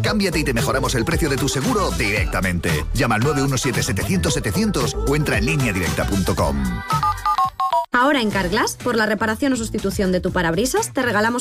Cámbiate y te mejoramos el precio de tu seguro directamente. Llama al 917-700-700 o entra en lineadirecta.com. Ahora en Carglass, por la reparación o sustitución de tu parabrisas, te regalamos